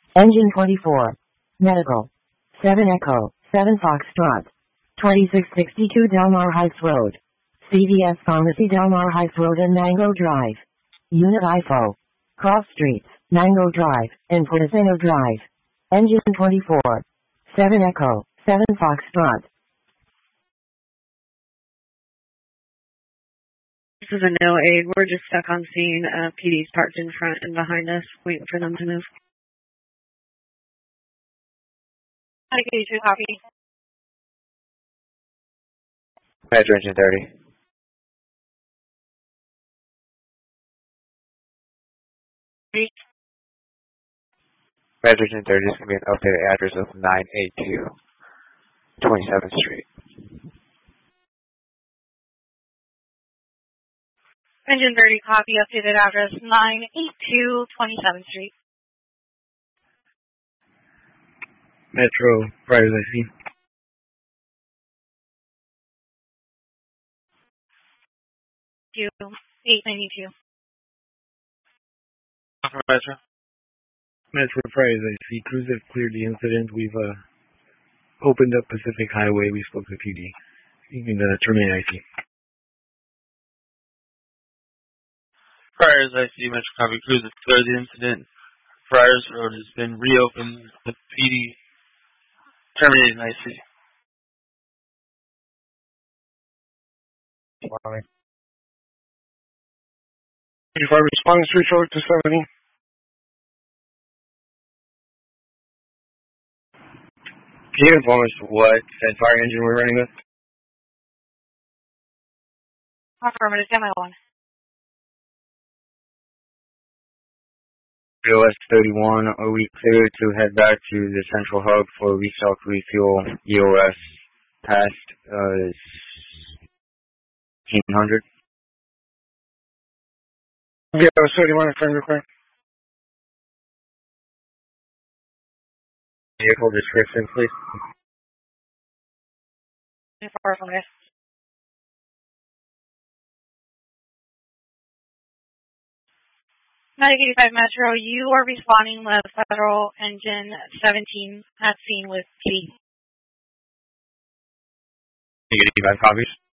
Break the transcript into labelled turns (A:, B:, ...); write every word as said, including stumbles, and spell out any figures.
A: Engine twenty-four. Medical. seven Echo, seven Foxtrot. twenty-six sixty-two Delmar Heights Road. C V S Pharmacy Delmar Heights Road and Mango Drive. Unit I F O. Cross Streets, Mango Drive, and Portofino Drive. Engine twenty-four. seven Echo, seven Foxtrot.
B: This is a no aid. We're just stuck on scene. Uh, P D's parked in front and behind us, waiting for them to move. I gave you a copy.
C: Metro Engine thirty.
B: Three.
C: Metro Engine thirty is going to be an updated address of nine eighty-two twenty-seventh Street.
B: Engine thirty, copy, updated address nine eighty-two twenty-seventh Street.
D: Metro, right as I see.
B: eight ninety-two.
C: Metro.
D: Metro, right as I see. Crews have cleared the incident. We've uh, opened up Pacific Highway. We spoke to P D. You can uh, terminate I C.
E: Prior as I see, Metro copy. Crews have cleared the incident. Friars Road has been reopened with P D terminating I C.
D: Responding. If I respond to short to seventy. Can you inform us what that fire engine we're running with?
B: Affirmative, demo one.
C: B O S thirty-one, are we clear to head back to the central hub for restock refuel E O S past uh, eighteen hundred?
D: B O S thirty-one, friend request.
C: Vehicle description, please.
B: Affirmative. nine eighty-five Metro, you are responding with Federal Engine seventeen at scene with P.
C: eighty-five copies.